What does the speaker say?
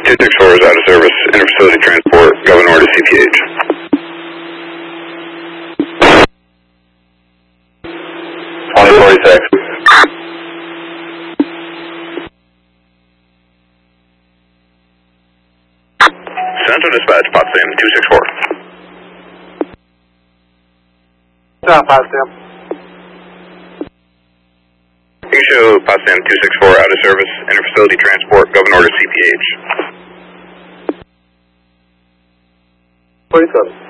264 is out of service. Interfacility transport, Governor to CPH. Central Dispatch, Potsdam 264. Potsdam. You show Potsdam 264 out of service. Interfacility transport, Governor to CPH. 47.